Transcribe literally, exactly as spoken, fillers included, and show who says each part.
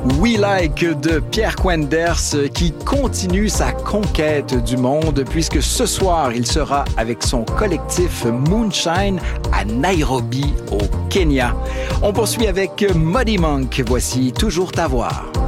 Speaker 1: We Like de Pierre Quenders qui continue sa conquête du monde puisque ce soir, il sera avec son collectif Moonshine à Nairobi, au Kenya. On poursuit avec Muddy Monk. Voici Toujours t'avoir.